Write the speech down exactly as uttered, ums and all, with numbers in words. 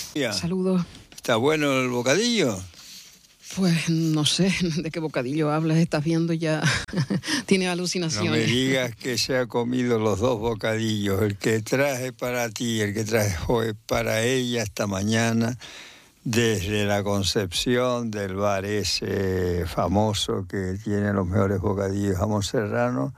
Ya. Saludos. ¿Está bueno el bocadillo? Pues no sé de qué bocadillo hablas, estás viendo ya, tiene No alucinaciones. me digas que se ha comido los dos bocadillos, el que traje para ti, el que traje hoy para ella esta mañana, desde la Concepción del bar ese famoso que tiene los mejores bocadillos, jamón serrano.